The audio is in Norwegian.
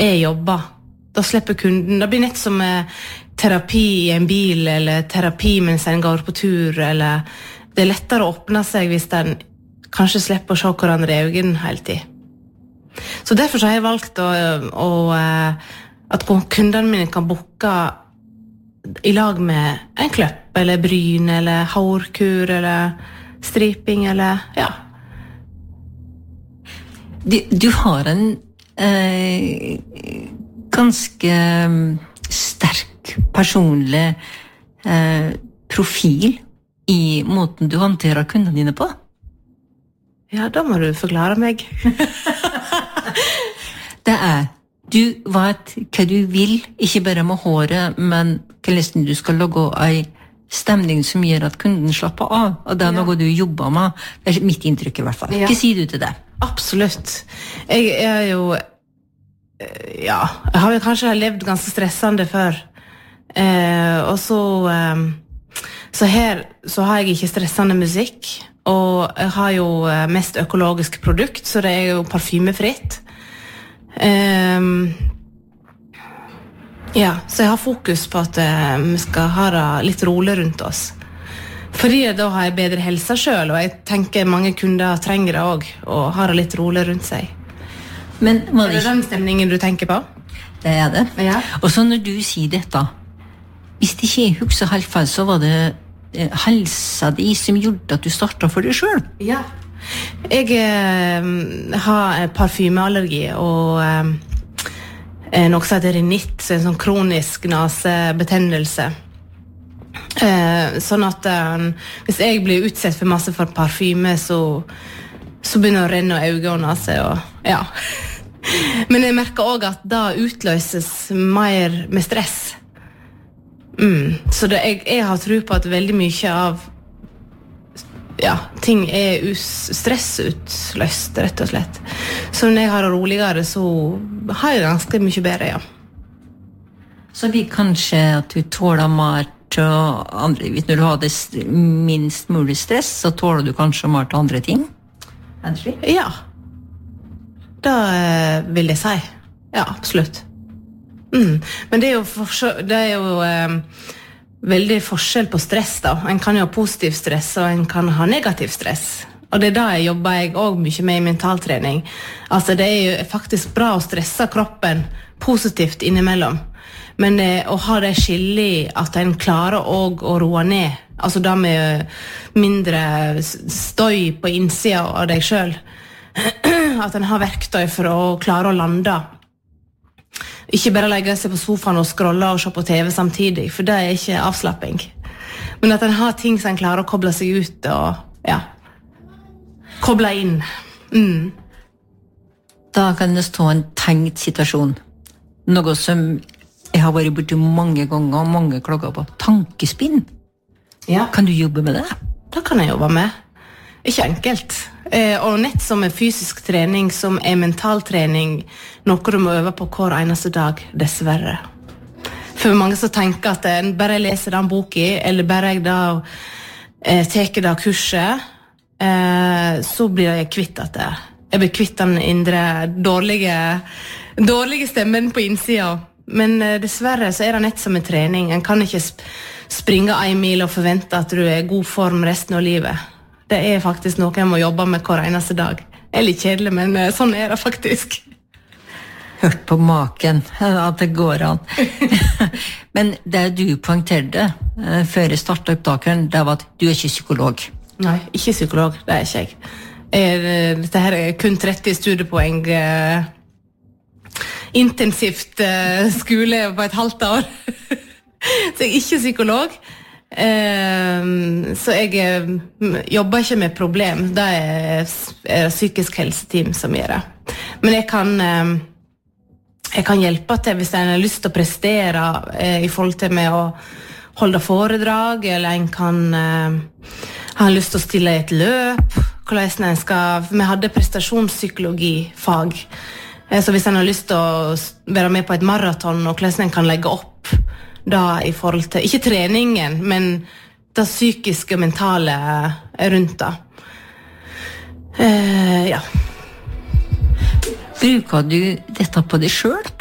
jeg jobber. Da slipper kunden. Det blir nett som terapi I en bil, eller terapi mens en går på tur, eller det lettere å åpne seg hvis en kanskje slipper å se hverandre I øynene hele tiden. Så derfor så har jeg valgt at kundene mine kan boka I lag med en kløpp, eller bryn, eller hårkur, eller striping, eller ja. Du har en ganske sterk personlig profil I måten du håndterer kundene dine på. Ja, da må du forklare meg. Det du vet hva du vil, ikke bare med håret, men hvordan du skal lage en stemning som gjør at kunden slapper av, og det noe du jobber med. Det mitt inntrykk I hvert fall. Hva sier du til det? Absolutt. Jeg jo ja, jeg har jo kanskje levd ganske stressende før. Og så her så har jeg ikke stressende musikk, og jeg har jo mest økologisk produkt, så det jo parfymefritt. Ja, så jeg har fokus på at vi skal ha det litt rolig rundt oss. Fordi da har jeg bedre helse selv, og jeg tenker mange kunder trenger det også, og har det litt rolig rundt seg. Men det den stemningen du tenker på? Det det. Ja. Og så når du sier dette, hvis det ikke husker helt feil, så var det helsa di som gjorde at du startet for deg selv? Ja. Jeg har parfymeallergi, og noe som heter rinitt, så en sånn kronisk nasebetennelse. Sånn at hvis jeg blir utsatt for masse for parfyme, så begynner å renne øyne og nase, og ja. Men jeg merker også at da utløses mer med stress. Så jeg har tro på at veldig mye av ting stressutløst, rett og slett. Så når jeg har det roligere, så har jeg ganske mye bedre, ja. Så vi kanskje at du tåler mer til andre, når du har det minst mulig stress, så tåler du kanskje mer til andre ting? Ja. Da vil jeg si. Ja, absolutt. Men det jo veldig forskjell på stress da. En kan jo ha positiv stress, og en kan ha negativ stress. Og det da jobber jeg også mye med I mentaltrening. Altså det jo faktisk bra å stresse kroppen positivt innimellom. Men å ha det skillig at en klarer også å roe ned, altså da med mindre støy på innsida av deg selv, at en har verktøy for å klare å lande. Ikke bare legge seg på sofaen og scrolle og se på TV samtidig, for det ikke avslapping. Men at en har ting som en klarer å koble seg ut og koble inn. Da kan det stå en tenkt situasjon. Noe som jeg har vært borti mange ganger, og mange klager på. Tankespinn. Ja. Kan du jobbe med det? Det kan jeg jobbe med. Ikke enkelt. Og nett som fysisk trening, som mentaltrening, noe du må øve på hver eneste dag, dessverre. For mange som tenker at bare jeg leser den boken, eller bare jeg da teker det kurset, så blir jeg kvitt at jeg blir kvitt den indre dårlige stemmen på innsida. Men dessverre så det nett som en trening. En kan ikke springe 1 mil og forvente at du I god form resten av livet. Det faktisk noe jeg må jobbe med hver eneste dag. Litt kjedelig, men sånn det faktisk. Hørt på maken, at det går an. Men det du poengterte før jeg startet opptakeren, det var at du ikke psykolog. Nei, ikke psykolog, det ikke jeg. Dette her kun 30 studiepoeng intensivt skole på et halvt år. Så jeg ikke psykolog. Så jeg jobber ikke med problem. Det psykisk helseteam som gjør det. Men jeg kan hjelpe til hvis en har lyst til å prestere I forhold til med å holde foredrag, eller en kan ha lyst til å stille I et løp. Hvordan en skal, vi hadde prestasjonspsykologifag. Så hvis en har lyst til å være med på et maraton, og hvordan en kan legge opp da I forhold til, ikke treningen, men det psykiske og mentale rundt da. Ja. Bruker du dette på deg selv